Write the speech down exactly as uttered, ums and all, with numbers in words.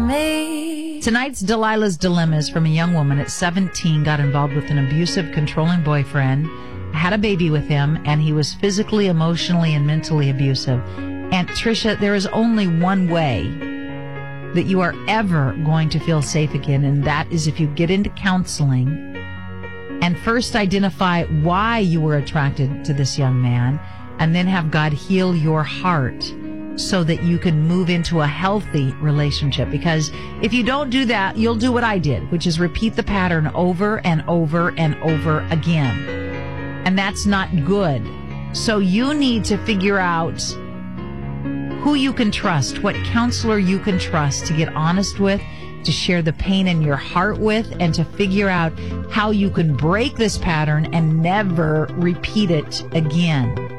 me. Tonight's Delilah's Dilemma is from a young woman at seventeen, got involved with an abusive, controlling boyfriend, had a baby with him, and he was physically, emotionally, and mentally abusive. And Trisha, there is only one way that you are ever going to feel safe again, and that is if you get into counseling and first identify why you were attracted to this young man, and then have God heal your heart so that you can move into a healthy relationship. Because if you don't do that, you'll do what I did, which is repeat the pattern over and over and over again. And that's not good. So you need to figure out who you can trust, what counselor you can trust to get honest with, to share the pain in your heart with, and to figure out how you can break this pattern and never repeat it again.